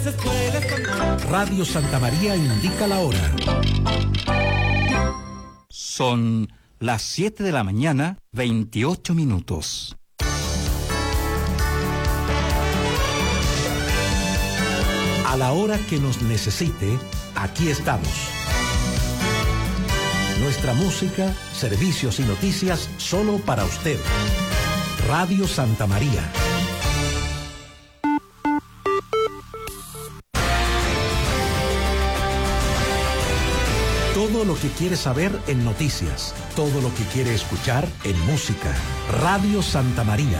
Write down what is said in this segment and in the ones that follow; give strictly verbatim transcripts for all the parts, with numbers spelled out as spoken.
Radio Santa María indica la hora. Son las siete de la mañana, veintiocho minutos. A la hora que nos necesite, aquí estamos. Nuestra música, servicios y noticias solo para usted. Radio Santa María. Todo lo que quiere saber en noticias, todo lo que quiere escuchar en música. Radio Santa María.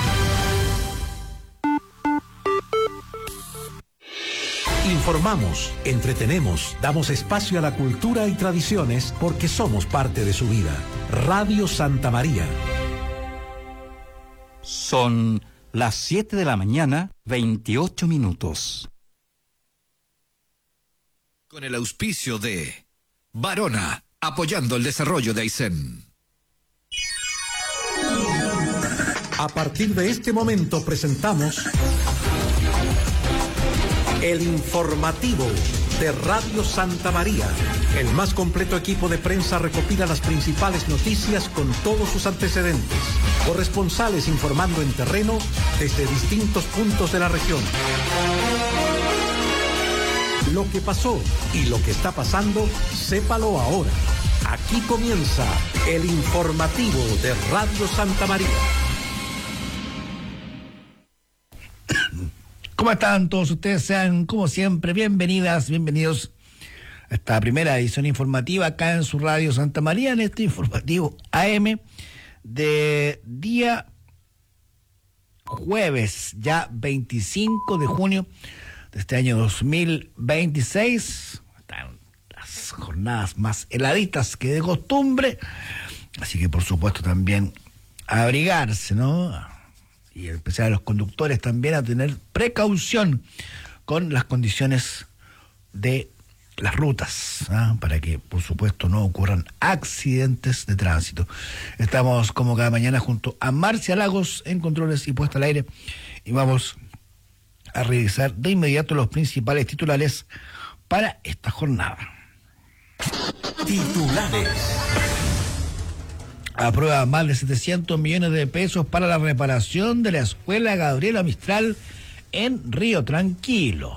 Informamos, entretenemos, damos espacio a la cultura y tradiciones porque somos parte de su vida. Radio Santa María. Son las siete de la mañana, veintiocho minutos. Con el auspicio de Varona, apoyando el desarrollo de Aysén. A partir de este momento presentamos el informativo de Radio Santa María. El más completo equipo de prensa recopila las principales noticias con todos sus antecedentes. Corresponsales informando en terreno desde distintos puntos de la región. Lo que pasó y lo que está pasando, sépalo ahora. Aquí comienza el informativo de Radio Santa María. ¿Cómo están todos ustedes? Sean, como siempre, bienvenidas, bienvenidos a esta primera edición informativa acá en su Radio Santa María, en este informativo A M de día jueves, ya veinticinco de junio de este año dos mil veintiséis. Están las jornadas más heladitas que de costumbre, así que por supuesto también a abrigarse, ¿no? Y en especial a los conductores también a tener precaución con las condiciones de las rutas, ¿ah? Para que por supuesto no ocurran accidentes de tránsito. Estamos como cada mañana junto a Marcia Lagos en controles y puesta al aire, y vamos a revisar de inmediato los principales titulares para esta jornada. Titulares. Aprueba más de setecientos millones de pesos para la reparación de la escuela Gabriela Mistral en Río Tranquilo.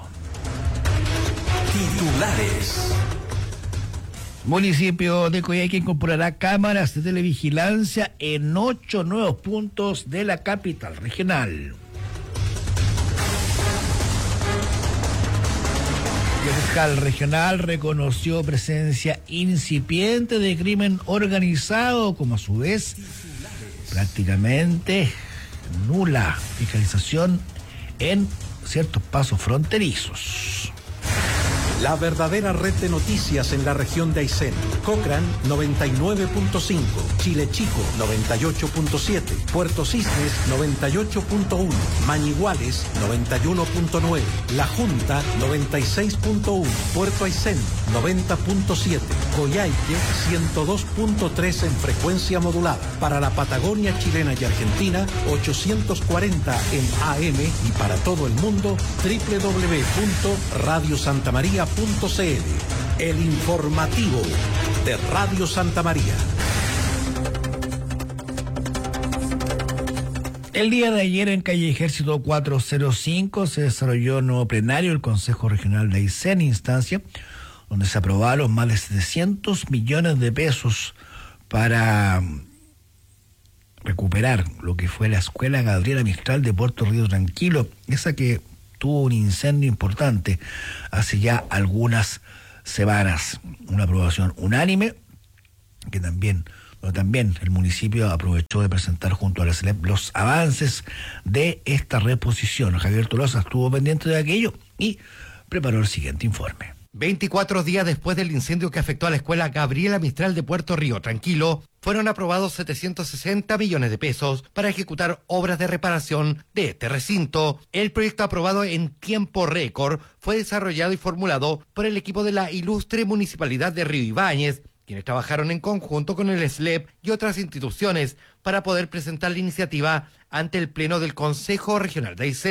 Titulares. Municipio de Coyhaique incorporará cámaras de televigilancia en ocho nuevos puntos de la capital regional. El fiscal regional reconoció presencia incipiente de crimen organizado, como a su vez prácticamente nula fiscalización en ciertos pasos fronterizos. La verdadera red de noticias en la región de Aysén. Cochrane noventa y nueve punto cinco, Chile Chico noventa y ocho punto siete, Puerto Cisnes noventa y ocho punto uno, Mañiguales noventa y uno punto nueve, La Junta noventa y seis punto uno, Puerto Aysén noventa punto siete, Coyhaique ciento dos punto tres en frecuencia modulada. Para la Patagonia chilena y Argentina, ochocientos cuarenta en A M, y para todo el mundo, doble u doble u doble u punto radio santa maría punto c l. El informativo de Radio Santa María. El día de ayer en calle Ejército cuatrocientos cinco se desarrolló un nuevo plenario del Consejo Regional de Aysén, instancia donde se aprobaron más de setecientos millones de pesos para recuperar lo que fue la escuela Gabriela Mistral de Puerto Río Tranquilo, esa que tuvo un incendio importante hace ya algunas semanas. Una aprobación unánime que también, pero también el municipio aprovechó de presentar junto a la SLEP los avances de esta reposición. Javier Tolosa estuvo pendiente de aquello y preparó el siguiente informe. veinticuatro días después del incendio que afectó a la escuela Gabriela Mistral de Puerto Río Tranquilo, fueron aprobados setecientos sesenta millones de pesos para ejecutar obras de reparación de este recinto. El proyecto, aprobado en tiempo récord, fue desarrollado y formulado por el equipo de la ilustre Municipalidad de Río Ibáñez, quienes trabajaron en conjunto con el SLEP y otras instituciones para poder presentar la iniciativa ante el Pleno del Consejo Regional de Aysén.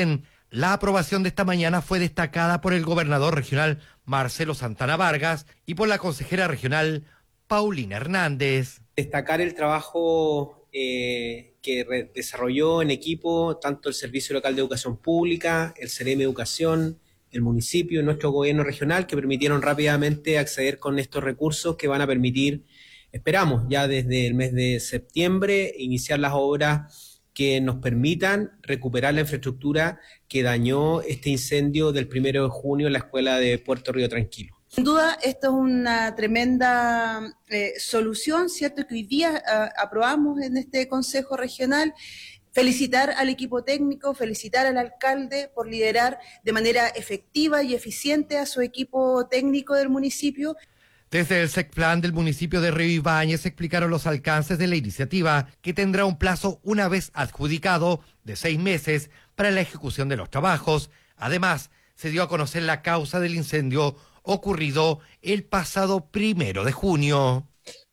La aprobación de esta mañana fue destacada por el gobernador regional Marcelo Santana Vargas y por la consejera regional Paulina Hernández. Destacar el trabajo eh, que re- desarrolló en equipo tanto el Servicio Local de Educación Pública, el C E R E M Educación, el municipio y nuestro gobierno regional, que permitieron rápidamente acceder con estos recursos que van a permitir, esperamos ya desde el mes de septiembre, iniciar las obras que nos permitan recuperar la infraestructura que dañó este incendio del primero de junio en la escuela de Puerto Río Tranquilo. Sin duda, esto es una tremenda eh, solución, ¿cierto? Que hoy día eh, aprobamos en este Consejo Regional. Felicitar al equipo técnico, felicitar al alcalde por liderar de manera efectiva y eficiente a su equipo técnico del municipio. Desde el SECPLAN del municipio de Río Ibáñez explicaron los alcances de la iniciativa, que tendrá un plazo una vez adjudicado de seis meses para la ejecución de los trabajos. Además, se dio a conocer la causa del incendio ocurrido el pasado primero de junio.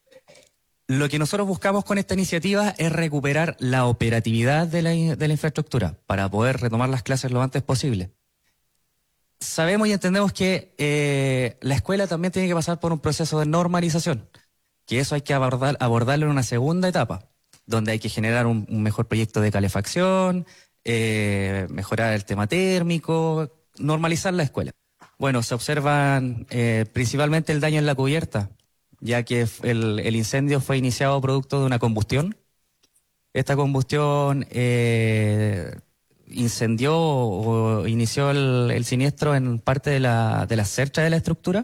Lo que nosotros buscamos con esta iniciativa es recuperar la operatividad de la, de la infraestructura para poder retomar las clases lo antes posible. Sabemos y entendemos que eh, la escuela también tiene que pasar por un proceso de normalización, que eso hay que abordar, abordarlo en una segunda etapa, donde hay que generar un, un mejor proyecto de calefacción, eh, mejorar el tema térmico, normalizar la escuela. Bueno, se observan eh, principalmente el daño en la cubierta, ya que el, el incendio fue iniciado producto de una combustión. Esta combustión eh, incendió o inició el, el siniestro en parte de la, de la cercha de la estructura,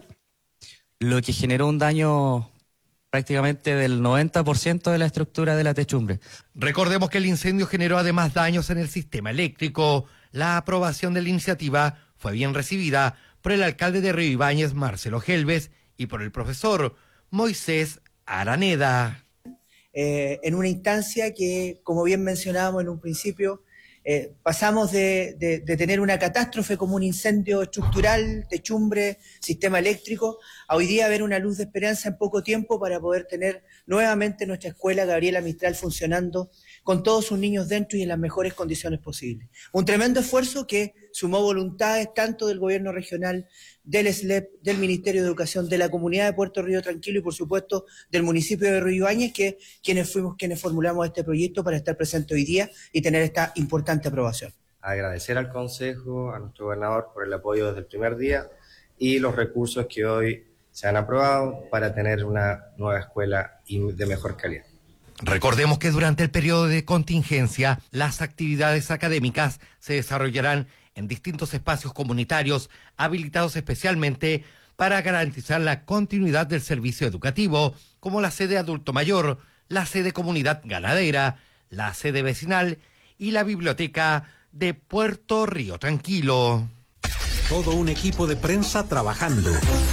lo que generó un daño prácticamente del noventa por ciento de la estructura de la techumbre. Recordemos que el incendio generó además daños en el sistema eléctrico. La aprobación de la iniciativa fue bien recibida por el alcalde de Río Ibáñez, Marcelo Gelves, y por el profesor Moisés Araneda. Eh, en una instancia que, como bien mencionábamos en un principio, eh, pasamos de, de, de tener una catástrofe como un incendio estructural, techumbre, sistema eléctrico, a hoy día ver una luz de esperanza en poco tiempo para poder tener nuevamente nuestra escuela Gabriela Mistral funcionando con todos sus niños dentro y en las mejores condiciones posibles. Un tremendo esfuerzo que sumó voluntades tanto del gobierno regional, del S L E P, del Ministerio de Educación, de la comunidad de Puerto Río Tranquilo y por supuesto del municipio de Río Ibáñez, que quienes fuimos quienes formulamos este proyecto para estar presente hoy día y tener esta importante aprobación. Agradecer al Consejo, a nuestro gobernador por el apoyo desde el primer día y los recursos que hoy se han aprobado para tener una nueva escuela de mejor calidad. Recordemos que durante el periodo de contingencia, las actividades académicas se desarrollarán en distintos espacios comunitarios habilitados especialmente para garantizar la continuidad del servicio educativo, como la sede adulto mayor, la sede comunidad ganadera, la sede vecinal y la biblioteca de Puerto Río Tranquilo. Todo un equipo de prensa trabajando.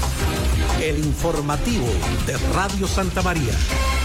El informativo de Radio Santa María.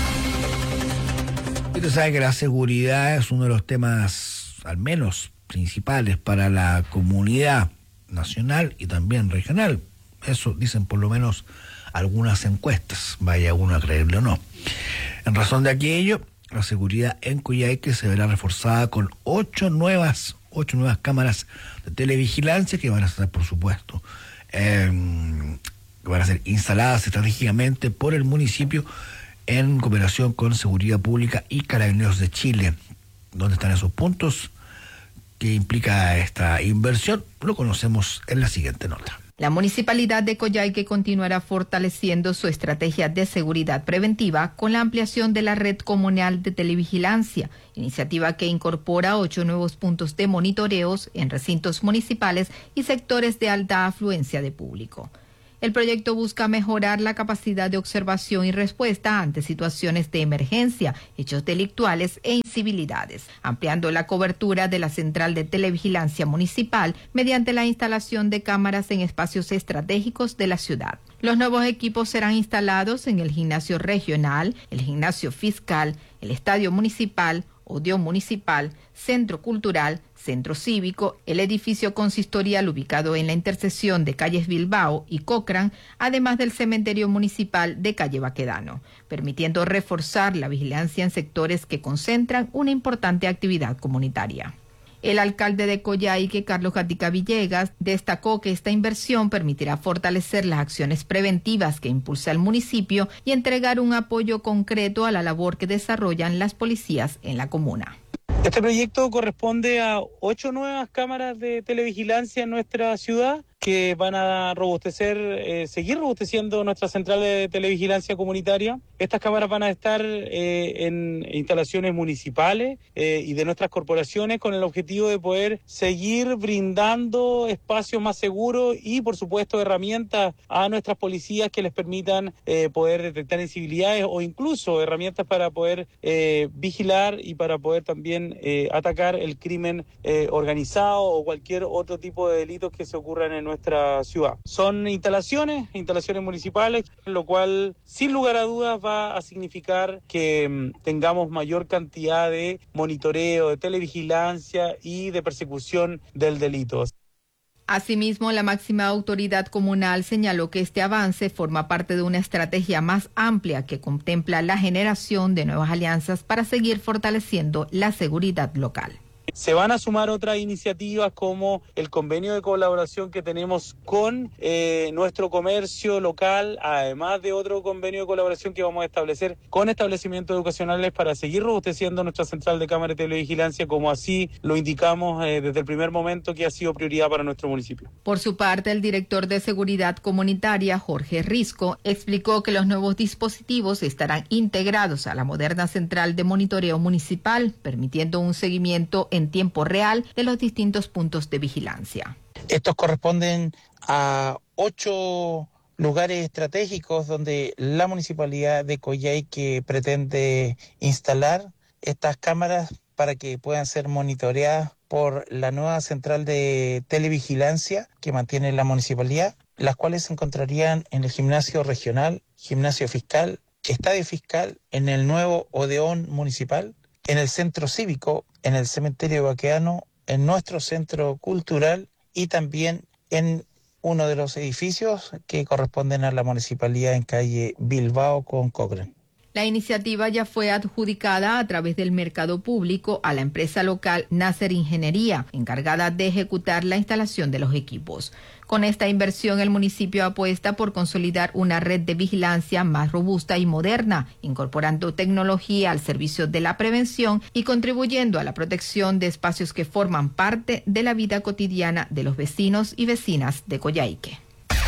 Usted sabe que la seguridad es uno de los temas, al menos principales, para la comunidad nacional y también regional. Eso dicen por lo menos algunas encuestas, vaya uno a creerlo o no. En razón de aquello, la seguridad en Coyhaique se verá reforzada con ocho nuevas, ocho nuevas cámaras de televigilancia que van a estar, por supuesto, eh, que van a ser instaladas estratégicamente por el municipio en cooperación con Seguridad Pública y Carabineros de Chile. ¿Dónde están esos puntos? ¿Qué implica esta inversión? Lo conocemos en la siguiente nota. La Municipalidad de Coyhaique continuará fortaleciendo su estrategia de seguridad preventiva con la ampliación de la red comunal de televigilancia, iniciativa que incorpora ocho nuevos puntos de monitoreos en recintos municipales y sectores de alta afluencia de público. El proyecto busca mejorar la capacidad de observación y respuesta ante situaciones de emergencia, hechos delictuales e incivilidades, ampliando la cobertura de la central de televigilancia municipal mediante la instalación de cámaras en espacios estratégicos de la ciudad. Los nuevos equipos serán instalados en el gimnasio regional, el gimnasio fiscal, el estadio municipal, Odeón municipal, centro cultural, centro cívico, el edificio consistorial ubicado en la intersección de calles Bilbao y Cochrane, además del cementerio municipal de calle Baquedano, permitiendo reforzar la vigilancia en sectores que concentran una importante actividad comunitaria. El alcalde de Coyhaique, Carlos Gatica Villegas, destacó que esta inversión permitirá fortalecer las acciones preventivas que impulsa el municipio y entregar un apoyo concreto a la labor que desarrollan las policías en la comuna. Este proyecto corresponde a ocho nuevas cámaras de televigilancia en nuestra ciudad que van a robustecer, eh, seguir robusteciendo nuestra central de televigilancia comunitaria. Estas cámaras van a estar eh, en instalaciones municipales eh, y de nuestras corporaciones con el objetivo de poder seguir brindando espacios más seguros y, por supuesto, herramientas a nuestras policías que les permitan eh, poder detectar incivilidades o incluso herramientas para poder eh, vigilar y para poder también eh, atacar el crimen eh, organizado o cualquier otro tipo de delitos que se ocurran en nuestra ciudad. Son instalaciones, instalaciones municipales, lo cual sin lugar a dudas va a significar que mmm, tengamos mayor cantidad de monitoreo, de televigilancia y de persecución del delito. Asimismo, la máxima autoridad comunal señaló que este avance forma parte de una estrategia más amplia que contempla la generación de nuevas alianzas para seguir fortaleciendo la seguridad local. Se van a sumar otras iniciativas como el convenio de colaboración que tenemos con eh, nuestro comercio local, además de otro convenio de colaboración que vamos a establecer con establecimientos educacionales para seguir robusteciendo nuestra central de cámara de televigilancia, como así lo indicamos eh, desde el primer momento que ha sido prioridad para nuestro municipio. Por su parte, el director de Seguridad Comunitaria, Jorge Risco, explicó que los nuevos dispositivos estarán integrados a la moderna central de monitoreo municipal, permitiendo un seguimiento en tiempo real de los distintos puntos de vigilancia. Estos corresponden a ocho lugares estratégicos donde la Municipalidad de Coyhaique pretende instalar estas cámaras para que puedan ser monitoreadas por la nueva central de televigilancia que mantiene la Municipalidad, las cuales se encontrarían en el gimnasio regional, gimnasio fiscal, estadio fiscal, en el nuevo Odeón municipal, en el centro cívico, en el cementerio Baqueano, en nuestro centro cultural y también en uno de los edificios que corresponden a la municipalidad en calle Bilbao con Cochrane. La iniciativa ya fue adjudicada a través del mercado público a la empresa local Nasser Ingeniería, encargada de ejecutar la instalación de los equipos. Con esta inversión, el municipio apuesta por consolidar una red de vigilancia más robusta y moderna, incorporando tecnología al servicio de la prevención y contribuyendo a la protección de espacios que forman parte de la vida cotidiana de los vecinos y vecinas de Coyhaique.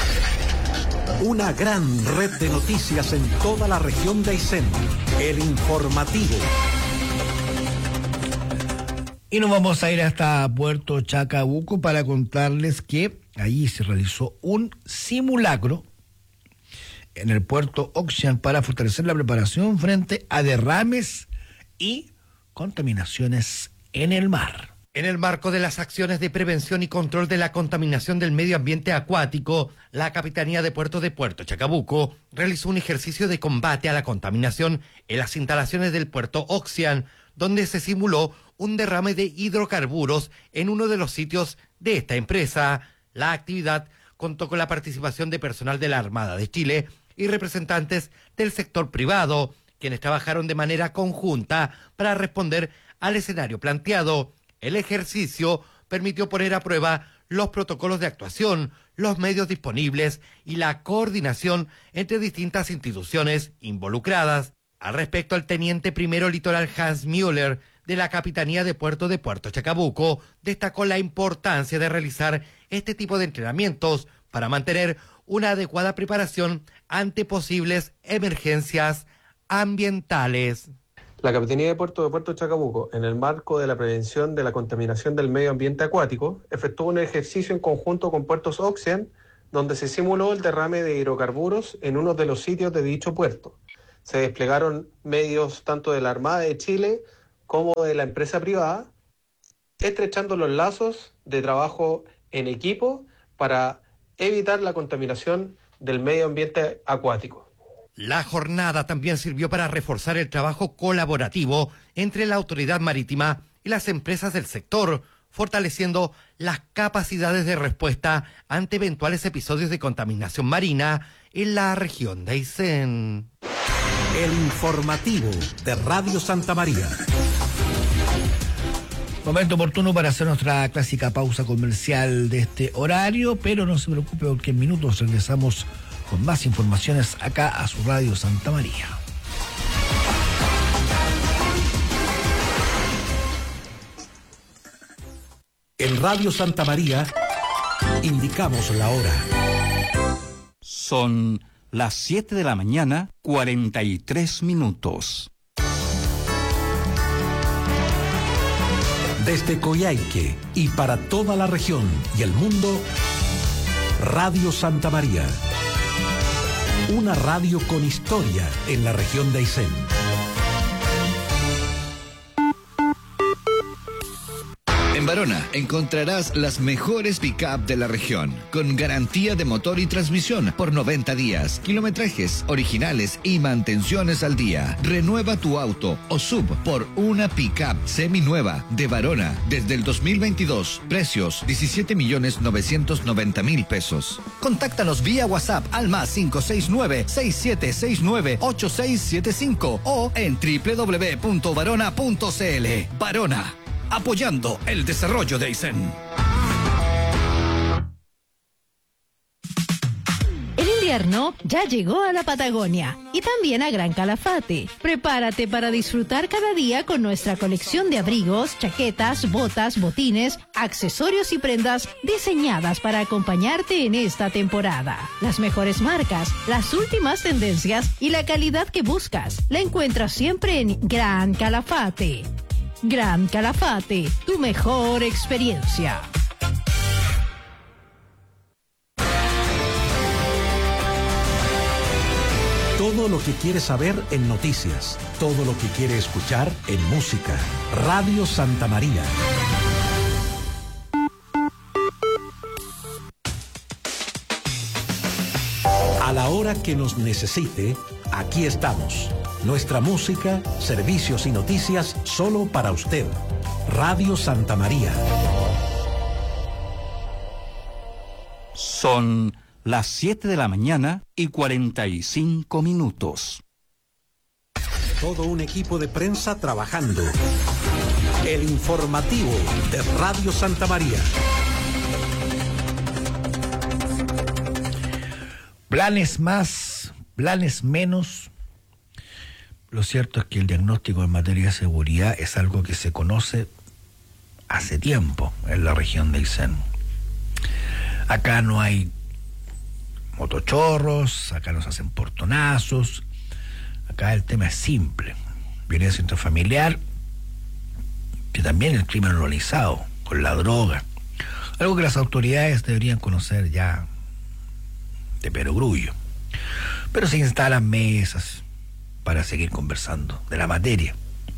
Una gran red de noticias en toda la región de Aysén. El Informativo. Y nos vamos a ir hasta Puerto Chacabuco para contarles que allí se realizó un simulacro en el puerto Oxian para fortalecer la preparación frente a derrames y contaminaciones en el mar. En el marco de las acciones de prevención y control de la contaminación del medio ambiente acuático, la Capitanía de Puerto de Puerto Chacabuco realizó un ejercicio de combate a la contaminación en las instalaciones del puerto Oxian, donde se simuló un derrame de hidrocarburos en uno de los sitios de esta empresa. La actividad contó con la participación de personal de la Armada de Chile y representantes del sector privado, quienes trabajaron de manera conjunta para responder al escenario planteado. El ejercicio permitió poner a prueba los protocolos de actuación, los medios disponibles y la coordinación entre distintas instituciones involucradas. Al respecto, el teniente primero litoral Hans Müller, de la Capitanía de Puerto de Puerto Chacabuco, destacó la importancia de realizar este tipo de entrenamientos para mantener una adecuada preparación ante posibles emergencias ambientales. La Capitanía de Puerto de Puerto Chacabuco, en el marco de la prevención de la contaminación del medio ambiente acuático, efectuó un ejercicio en conjunto con Puertos Oxian, donde se simuló el derrame de hidrocarburos en uno de los sitios de dicho puerto. Se desplegaron medios tanto de la Armada de Chile como de la empresa privada, estrechando los lazos de trabajo en equipo para evitar la contaminación del medio ambiente acuático. La jornada también sirvió para reforzar el trabajo colaborativo entre la autoridad marítima y las empresas del sector, fortaleciendo las capacidades de respuesta ante eventuales episodios de contaminación marina en la región de Aysén. El Informativo de Radio Santa María. Momento oportuno para hacer nuestra clásica pausa comercial de este horario, pero no se preocupe porque en minutos regresamos con más informaciones acá a su Radio Santa María. En Radio Santa María indicamos la hora. Son las siete de la mañana, cuarenta y tres minutos. Desde Coyhaique y para toda la región y el mundo, Radio Santa María. Una radio con historia en la región de Aysén. En Barona encontrarás las mejores pick-up de la región, con garantía de motor y transmisión por noventa días, kilometrajes originales y mantenciones al día. Renueva tu auto o sub por una pick-up seminueva de Barona desde el dos mil veintidós. Precios diecisiete millones novecientos noventa mil pesos. Contáctanos vía WhatsApp al más cinco seis nueve, seis siete seis nueve, ocho seis siete cinco o en doble u doble u doble u punto barona punto c l. Barona, apoyando el desarrollo de Aysén. El invierno ya llegó a la Patagonia y también a Gran Calafate. Prepárate para disfrutar cada día con nuestra colección de abrigos, chaquetas, botas, botines, accesorios y prendas diseñadas para acompañarte en esta temporada. Las mejores marcas, las últimas tendencias y la calidad que buscas la encuentras siempre en Gran Calafate. Gran Calafate, tu mejor experiencia. Todo lo que quiere saber en noticias, todo lo que quiere escuchar en música. Radio Santa María. A la hora que nos necesite, aquí estamos. Nuestra música, servicios y noticias solo para usted. Radio Santa María. Son las siete de la mañana y cuarenta y cinco minutos. Todo un equipo de prensa trabajando. El informativo de Radio Santa María. Planes más, planes menos. Lo cierto es que el diagnóstico en materia de seguridad es algo que se conoce hace tiempo en la región de Aysén. Acá no hay motochorros, acá no se hacen portonazos, acá el tema es simple. Violencia intrafamiliar, que también el crimen organizado, con la droga. Algo que las autoridades deberían conocer ya de perogrullo. Pero se instalan mesas para seguir conversando de la materia.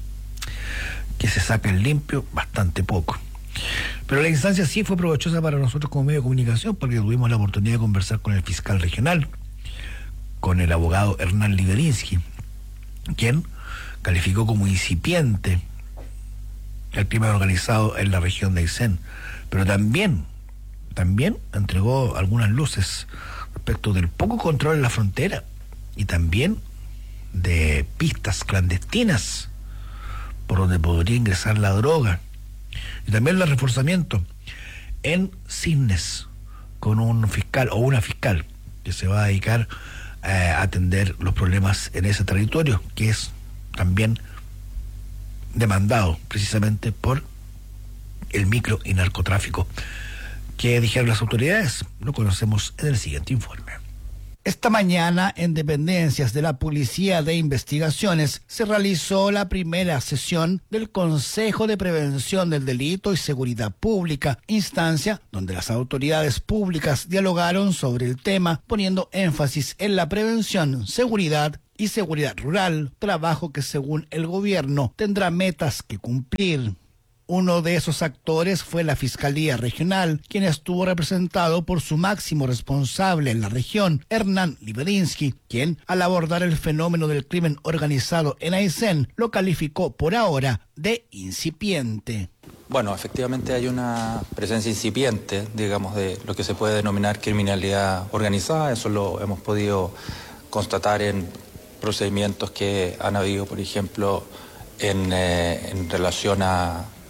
Que se saca en limpio, bastante poco. Pero la instancia sí fue provechosa para nosotros como medio de comunicación, porque tuvimos la oportunidad de conversar con el fiscal regional, con el abogado Hernán Liberinsky, quien calificó como incipiente el crimen organizado en la región de Aysén, pero también, también entregó algunas luces respecto del poco control en la frontera y también de pistas clandestinas por donde podría ingresar la droga, y también el reforzamiento en Cisnes con un fiscal o una fiscal que se va a dedicar eh, a atender los problemas en ese territorio, que es también demandado precisamente por el micro y narcotráfico. ¿Qué dijeron las autoridades? Lo conocemos en el siguiente informe. Esta mañana, en dependencias de la Policía de Investigaciones, se realizó la primera sesión del Consejo de Prevención del Delito y Seguridad Pública, instancia donde las autoridades públicas dialogaron sobre el tema, poniendo énfasis en la prevención, seguridad y seguridad rural, trabajo que según el gobierno tendrá metas que cumplir. Uno de esos actores fue la Fiscalía Regional, quien estuvo representado por su máximo responsable en la región, Hernán Liberinsky, quien, al abordar el fenómeno del crimen organizado en Aysén, lo calificó por ahora de incipiente. Bueno, efectivamente hay una presencia incipiente, digamos, de lo que se puede denominar criminalidad organizada. Eso lo hemos podido constatar en procedimientos que han habido, por ejemplo, en, eh, en relación a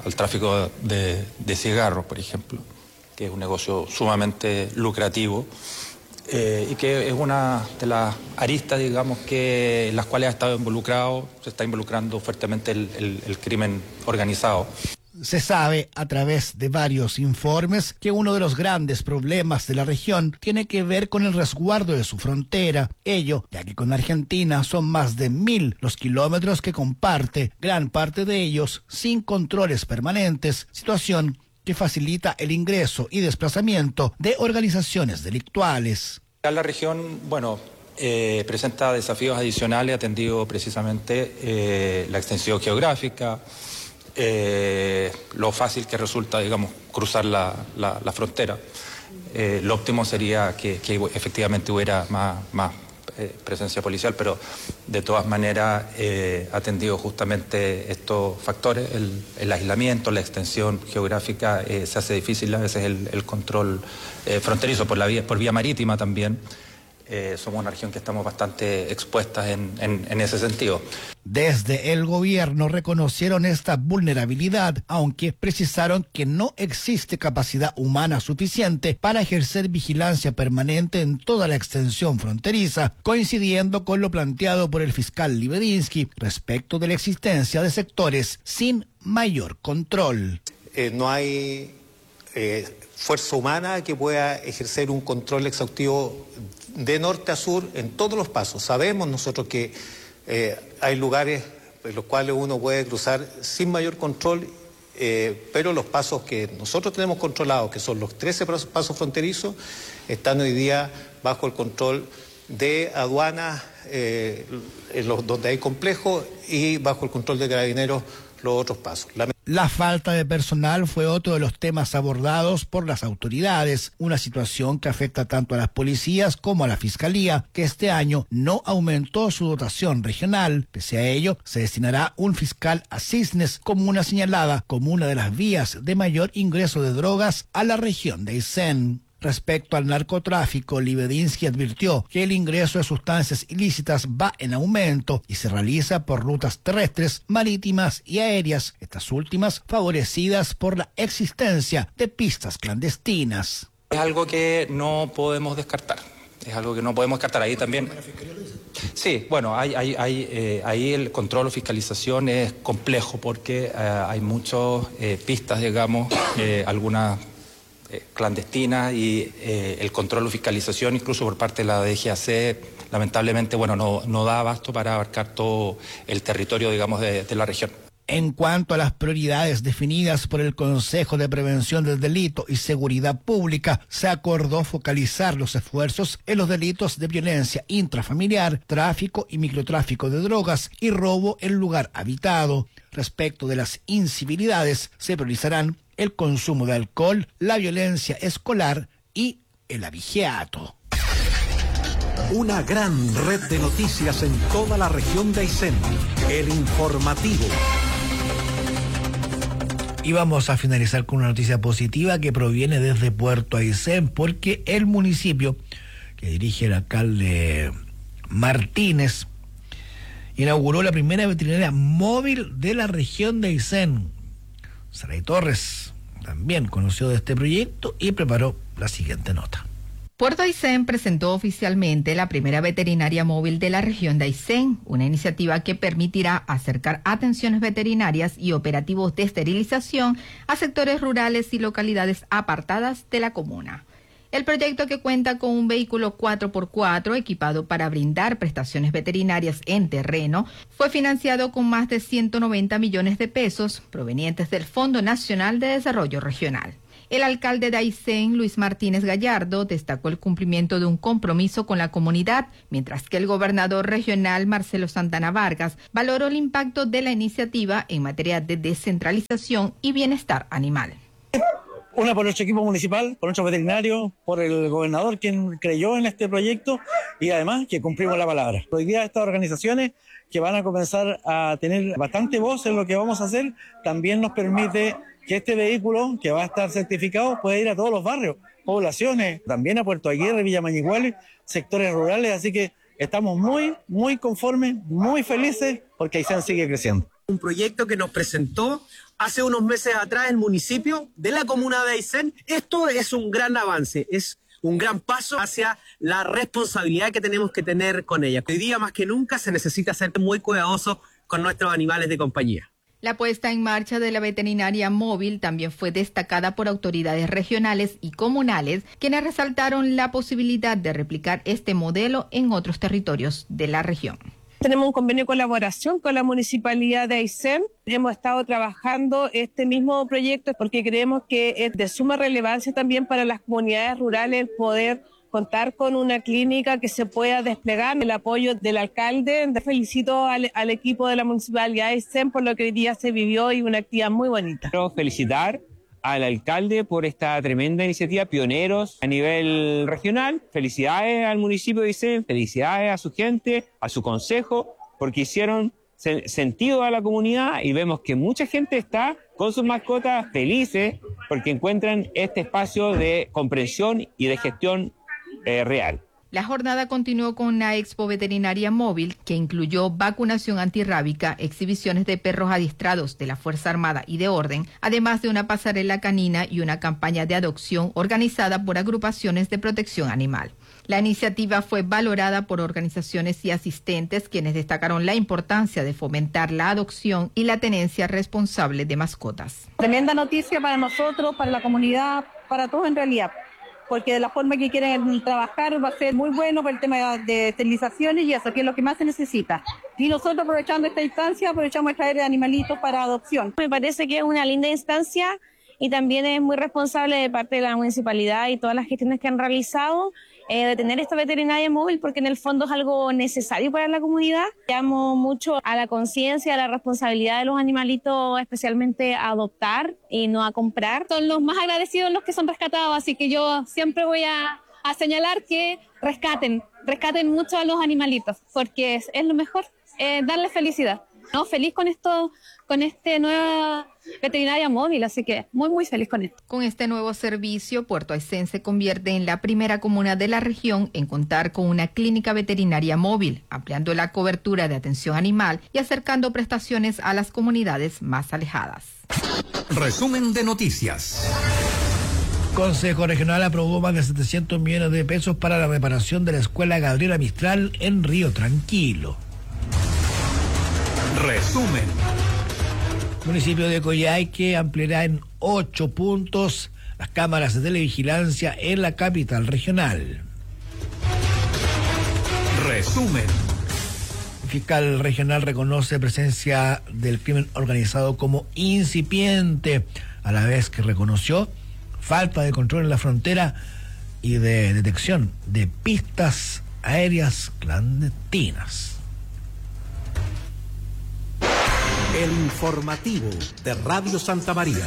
al tráfico de, de cigarros, por ejemplo, que es un negocio sumamente lucrativo eh, y que es una de las aristas, digamos, que en las cuales ha estado involucrado, se está involucrando fuertemente el, el, el crimen organizado. Se sabe a través de varios informes que uno de los grandes problemas de la región tiene que ver con el resguardo de su frontera. Ello, ya que con Argentina son más de mil los kilómetros que comparte, gran parte de ellos sin controles permanentes, situación que facilita el ingreso y desplazamiento de organizaciones delictuales. La región, bueno, eh, presenta desafíos adicionales atendido precisamente eh, la extensión geográfica, Eh, lo fácil que resulta, digamos, cruzar la, la, la frontera. Eh, lo óptimo sería que, que efectivamente hubiera más, más eh, presencia policial, pero de todas maneras, eh, atendido justamente estos factores, el, el aislamiento, la extensión geográfica, eh, se hace difícil a veces el, el control eh, fronterizo por, la vía, por vía marítima también. Eh, somos una región que estamos bastante expuestas en, en, en ese sentido. Desde el gobierno reconocieron esta vulnerabilidad, aunque precisaron que no existe capacidad humana suficiente para ejercer vigilancia permanente en toda la extensión fronteriza, coincidiendo con lo planteado por el fiscal Libedinsky respecto de la existencia de sectores sin mayor control. Eh, no hay eh, fuerza humana que pueda ejercer un control exhaustivo de norte a sur en todos los pasos. Sabemos nosotros que eh, hay lugares en los cuales uno puede cruzar sin mayor control, eh, pero los pasos que nosotros tenemos controlados, que son los trece pasos fronterizos, están hoy día bajo el control de aduanas, eh, en los, donde hay complejos, y bajo el control de carabineros los otros pasos. La... La falta de personal fue otro de los temas abordados por las autoridades, una situación que afecta tanto a las policías como a la fiscalía, que este año no aumentó su dotación regional. Pese a ello, se destinará un fiscal a Cisnes, comuna señalada como una de las vías de mayor ingreso de drogas a la región de Aysén. Respecto al narcotráfico, Libedinsky advirtió que el ingreso de sustancias ilícitas va en aumento y se realiza por rutas terrestres, marítimas y aéreas, estas últimas favorecidas por la existencia de pistas clandestinas. Es algo que no podemos descartar, es algo que no podemos descartar. Ahí también... Sí, bueno, hay, hay, hay, eh, ahí el control o fiscalización es complejo porque eh, hay muchas eh, pistas, digamos, eh, algunas... clandestinas y eh, el control o fiscalización incluso por parte de la D G A C lamentablemente bueno no, no da abasto para abarcar todo el territorio, digamos, de, de la región. En cuanto a las prioridades definidas por el Consejo de Prevención del Delito y Seguridad Pública, se acordó focalizar los esfuerzos en los delitos de violencia intrafamiliar, tráfico y microtráfico de drogas y robo en lugar habitado. Respecto de las incivilidades, se priorizarán el consumo de alcohol, la violencia escolar y el abigeato. Una gran red de noticias en toda la región de Aysén. El informativo. Y vamos a finalizar con una noticia positiva que proviene desde Puerto Aysén, porque el municipio que dirige el alcalde Martínez inauguró la primera veterinaria móvil de la región de Aysén. Saray Torres también conoció de este proyecto y preparó la siguiente nota. Puerto Aysén presentó oficialmente la primera veterinaria móvil de la región de Aysén, una iniciativa que permitirá acercar atenciones veterinarias y operativos de esterilización a sectores rurales y localidades apartadas de la comuna. El proyecto, que cuenta con un vehículo cuatro por cuatro equipado para brindar prestaciones veterinarias en terreno, fue financiado con más de ciento noventa millones de pesos provenientes del Fondo Nacional de Desarrollo Regional. El alcalde de Aysén, Luis Martínez Gallardo, destacó el cumplimiento de un compromiso con la comunidad, mientras que el gobernador regional, Marcelo Santana Vargas, valoró el impacto de la iniciativa en materia de descentralización y bienestar animal. Una por nuestro equipo municipal, por nuestros veterinarios, por el gobernador, quien creyó en este proyecto, y además que cumplimos la palabra. Hoy día estas organizaciones que van a comenzar a tener bastante voz en lo que vamos a hacer, también nos permite que este vehículo, que va a estar certificado, pueda ir a todos los barrios, poblaciones, también a Puerto Aguirre, Villa Mañiguales, sectores rurales, así que estamos muy, muy conformes, muy felices, porque Aysén sigue creciendo. Un proyecto que nos presentó hace unos meses atrás el municipio de la comuna de Aysén. Esto es un gran avance, es un gran paso hacia la responsabilidad que tenemos que tener con ella. Hoy día más que nunca se necesita ser muy cuidadoso con nuestros animales de compañía. La puesta en marcha de la veterinaria móvil también fue destacada por autoridades regionales y comunales, quienes resaltaron la posibilidad de replicar este modelo en otros territorios de la región. Tenemos un convenio de colaboración con la Municipalidad de Aysén. Hemos estado trabajando este mismo proyecto porque creemos que es de suma relevancia también para las comunidades rurales el poder contar con una clínica que se pueda desplegar. El apoyo del alcalde. Felicito al, al equipo de la Municipalidad de Aysén por lo que hoy día se vivió y una actividad muy bonita. Quiero felicitar al alcalde por esta tremenda iniciativa, pioneros a nivel regional. Felicidades al municipio de Aysén, felicidades a su gente, a su consejo, porque hicieron sen- sentido a la comunidad y vemos que mucha gente está con sus mascotas felices porque encuentran este espacio de comprensión y de gestión eh, real. La jornada continuó con una expo veterinaria móvil que incluyó vacunación antirrábica, exhibiciones de perros adiestrados de la Fuerza Armada y de Orden, además de una pasarela canina y una campaña de adopción organizada por agrupaciones de protección animal. La iniciativa fue valorada por organizaciones y asistentes, quienes destacaron la importancia de fomentar la adopción y la tenencia responsable de mascotas. Tremenda noticia para nosotros, para la comunidad, para todos en realidad, porque de la forma que quieren trabajar va a ser muy bueno por el tema de esterilizaciones y eso, que es lo que más se necesita. Y nosotros, aprovechando esta instancia, aprovechamos de traer animalitos para adopción. Me parece que es una linda instancia y también es muy responsable de parte de la municipalidad y todas las gestiones que han realizado eh, de tener esta veterinaria móvil, porque en el fondo es algo necesario para la comunidad. Llamo mucho a la conciencia, a la responsabilidad de los animalitos, especialmente a adoptar y no a comprar. Son los más agradecidos los que son rescatados, así que yo siempre voy a, a señalar que rescaten, rescaten mucho a los animalitos, porque es, es lo mejor, eh, darles felicidad. No, feliz con esto, con este nueva veterinaria móvil, así que muy muy feliz con esto. Con este nuevo servicio, Puerto Aysén se convierte en la primera comuna de la región en contar con una clínica veterinaria móvil, ampliando la cobertura de atención animal y acercando prestaciones a las comunidades más alejadas. Resumen de noticias. Consejo Regional aprobó más de setecientos millones de pesos para la reparación de la escuela Gabriela Mistral en Río Tranquilo. Resumen. Municipio de Coyhaique ampliará en ocho puntos las cámaras de televigilancia en la capital regional. Resumen. El fiscal regional reconoce presencia del crimen organizado como incipiente, a la vez que reconoció falta de control en la frontera y de detección de pistas aéreas clandestinas. El informativo de Radio Santa María.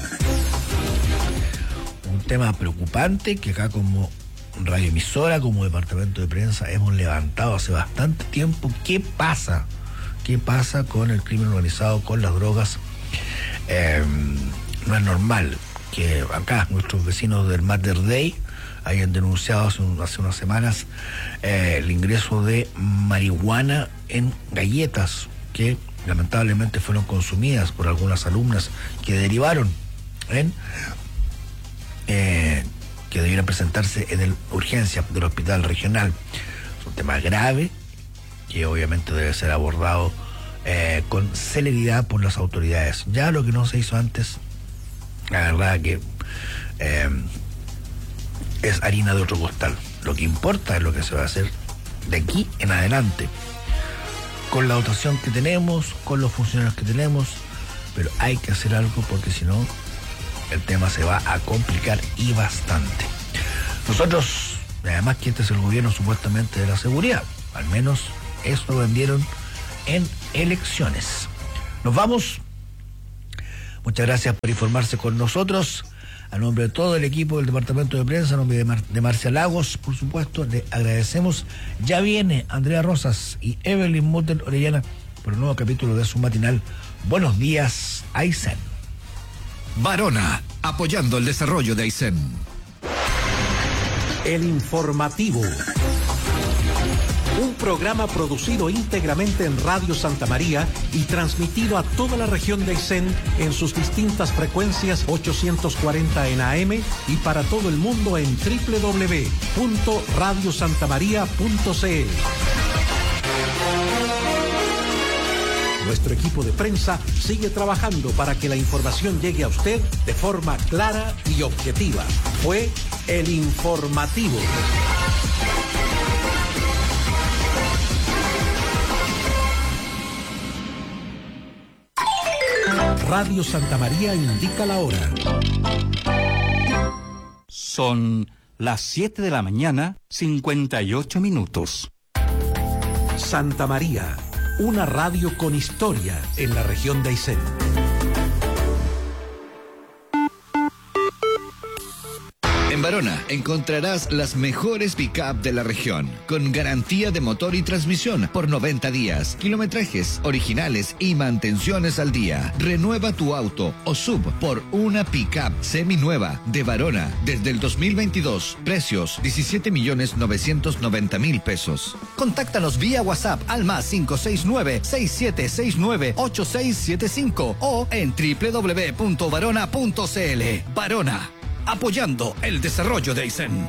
Un tema preocupante que acá como radioemisora, como departamento de prensa, hemos levantado hace bastante tiempo. ¿Qué pasa? ¿Qué pasa con el crimen organizado, con las drogas? Eh, no es normal que acá nuestros vecinos del Mater Dei hayan denunciado hace, un, hace unas semanas eh, el ingreso de marihuana en galletas que lamentablemente fueron consumidas por algunas alumnas que derivaron en eh, que debieran presentarse en el urgencia del hospital regional. Es un tema grave que obviamente debe ser abordado eh, con celeridad por las autoridades. Ya lo que no se hizo antes, la verdad que eh, es harina de otro costal. Lo que importa es lo que se va a hacer de aquí en adelante, con la dotación que tenemos, con los funcionarios que tenemos, pero hay que hacer algo porque si no, el tema se va a complicar y bastante. Nosotros, además que este es el gobierno supuestamente de la seguridad, al menos eso lo vendieron en elecciones. Nos vamos. Muchas gracias por informarse con nosotros. A nombre de todo el equipo del departamento de prensa, a nombre de, Mar de Marcia Lagos, por supuesto, le agradecemos. Ya viene Andrea Rosas y Evelyn Mutter Orellana por un nuevo capítulo de su matinal Buenos Días, Aysén. Varona, apoyando el desarrollo de Aysén. El informativo. Un programa producido íntegramente en Radio Santa María y transmitido a toda la región de Aysén en sus distintas frecuencias ochocientos cuarenta en A M y para todo el mundo en doble u doble u doble u punto radio santa maría punto c l. Nuestro equipo de prensa sigue trabajando para que la información llegue a usted de forma clara y objetiva. Fue El Informativo. Radio Santa María indica la hora. Son las siete de la mañana, cincuenta y ocho minutos. Santa María, una radio con historia en la región de Aysén. En Barona encontrarás las mejores pick-up de la región, con garantía de motor y transmisión por noventa días, kilometrajes originales y mantenciones al día. Renueva tu auto o sub por una pick-up seminueva de Barona desde el dos mil veintidós. Precios diecisiete millones novecientos noventa mil pesos. Contáctanos vía WhatsApp al más cinco seis nueve, seis siete seis nueve, ocho seis siete cinco o en doble u doble u doble u punto barona punto c l. Barona, apoyando el desarrollo de Aysén.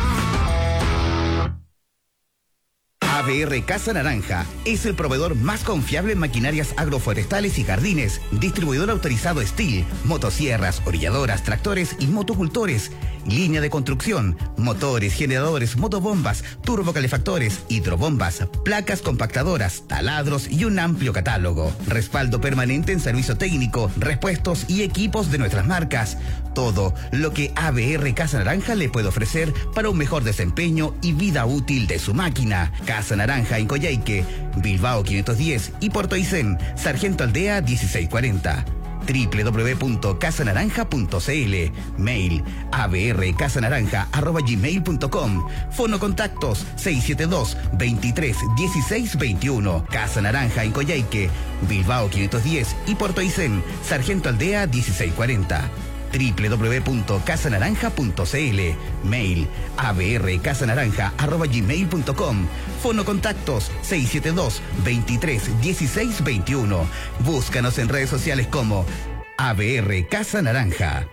A B R Casa Naranja es el proveedor más confiable en maquinarias agroforestales y jardines, distribuidor autorizado Steel, motosierras, orilladoras, tractores y motocultores, línea de construcción, motores, generadores, motobombas, turbocalefactores, hidrobombas, placas compactadoras, taladros y un amplio catálogo. Respaldo permanente en servicio técnico, repuestos y equipos de nuestras marcas. Todo lo que A B R Casa Naranja le puede ofrecer para un mejor desempeño y vida útil de su máquina. Casa Naranja en Coyhaique, Bilbao quinientos diez y Puerto Aysén, Sargento Aldea dieciséis cuarenta. doble u doble u doble u punto casa naranja punto c l. Mail a b r casa naranja arroba gmail punto com. Fono contactos seis siete dos, veintitrés, dieciséis veintiuno. Casa Naranja en Coyhaique, Bilbao quinientos diez y Puerto Aysén, Sargento Aldea dieciséis cuarenta. doble u doble u doble u punto casa naranja punto c l. Mail a b r casa naranja arroba gmail punto com. Fono contactos seis siete dos, veintitrés, dieciséis veintiuno. Búscanos en redes sociales como A B R Casa Naranja.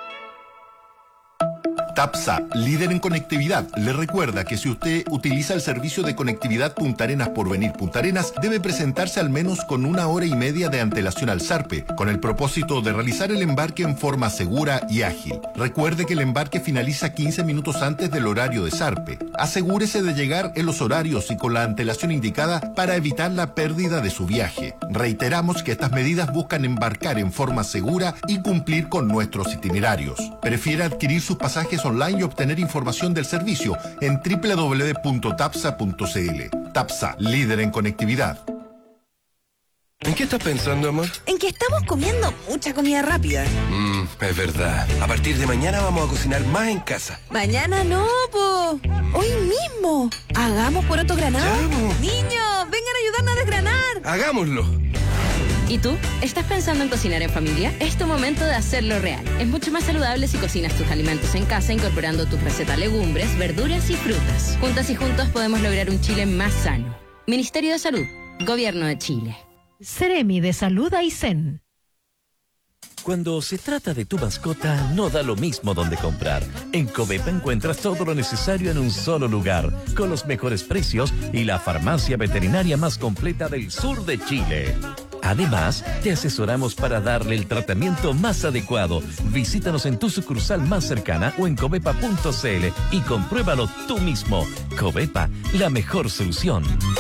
TAPSA, líder en conectividad, le recuerda que si usted utiliza el servicio de conectividad Punta Arenas Porvenir Punta Arenas, debe presentarse al menos con una hora y media de antelación al SARPE, con el propósito de realizar el embarque en forma segura y ágil. Recuerde que el embarque finaliza quince minutos antes del horario de SARPE. Asegúrese de llegar en los horarios y con la antelación indicada para evitar la pérdida de su viaje. Reiteramos que estas medidas buscan embarcar en forma segura y cumplir con nuestros itinerarios. Prefiere adquirir sus pasajes online y obtener información del servicio en doble u doble u doble u punto tapsa punto c l. TAPSA, líder en conectividad. ¿En qué estás pensando, amor? En que estamos comiendo mucha comida rápida. Mmm, es verdad. A partir de mañana vamos a cocinar más en casa. Mañana no, po. Hoy mismo. Hagamos poroto granado. Niños, vengan a ayudarnos a desgranar. Hagámoslo. ¿Y tú? ¿Estás pensando en cocinar en familia? Es tu momento de hacerlo real. Es mucho más saludable si cocinas tus alimentos en casa incorporando tus recetas legumbres, verduras y frutas. Juntas y juntos podemos lograr un Chile más sano. Ministerio de Salud, Gobierno de Chile. Seremi de Salud Aysén. Cuando se trata de tu mascota, no da lo mismo donde comprar. En Covepa encuentras todo lo necesario en un solo lugar, con los mejores precios y la farmacia veterinaria más completa del sur de Chile. Además, te asesoramos para darle el tratamiento más adecuado. Visítanos en tu sucursal más cercana o en covepa punto c l y compruébalo tú mismo. Covepa, la mejor solución.